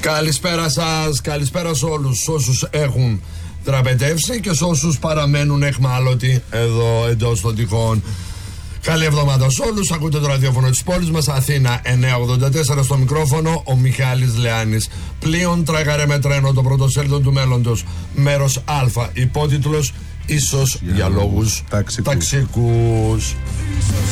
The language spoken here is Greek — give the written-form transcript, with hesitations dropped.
Καλησπέρα σας, καλησπέρα σε όλους όσους έχουν τραπετεύσει και σε όσους παραμένουν εχμάλωτοι εδώ εντός των τυχών. Καλή εβδομάδα σε όλους. Ακούτε το ραδιόφωνο της πόλης μας, Αθήνα 984, στο μικρόφωνο ο Μιχάλης Λεάνης. Πλοίον τράγαρε με τρένο, το πρωτοσέλιδο του μέλλοντος, μέρος Α, υπότιτλος ίσως για λόγους ταξικούς.